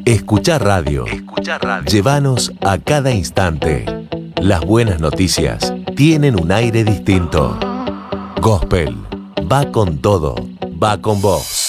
Escuchar radio. Llévanos a cada instante. Las buenas noticias tienen un aire distinto. Gospel va con todo, va con vos.